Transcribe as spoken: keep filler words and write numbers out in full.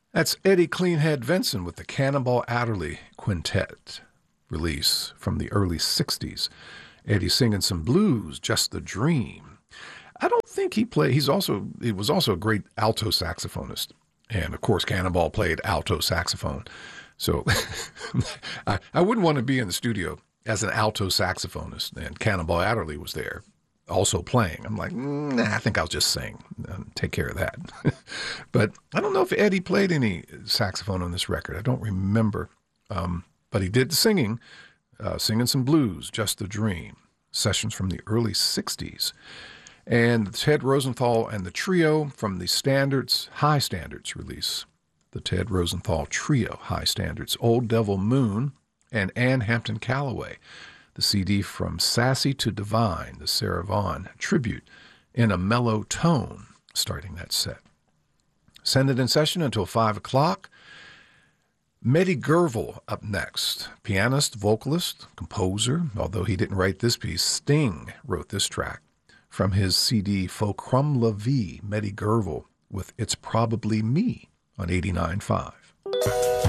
That's Eddie Cleanhead Vinson with the Cannonball Adderley Quintet release from the early sixties. Eddie singing some blues, Just the Dream. I don't think he played, he's also, he was also a great alto saxophonist. And of course, Cannonball played alto saxophone. So I, I wouldn't want to be in the studio as an alto saxophonist, and Cannonball Adderley was there also playing. I'm like, mm, nah, I think I'll just sing and take care of that. But I don't know if Eddie played any saxophone on this record. I don't remember. Um, but he did the singing, uh, singing some blues, Just the Dream, sessions from the early sixties. And Ted Rosenthal and the Trio from the Standards, High Standards release. The Ted Rosenthal Trio, High Standards, Old Devil Moon, and Ann Hampton Callaway. The C D from Sassy to Divine, the Sarah Vaughan tribute in a mellow tone, starting that set. Send it in session until five o'clock. Mehdi Gervil up next. Pianist, vocalist, composer, although he didn't write this piece. Sting wrote this track from his C D Fulcrum La Vie, Mehdi Gervil with It's Probably Me on eighty-nine point five.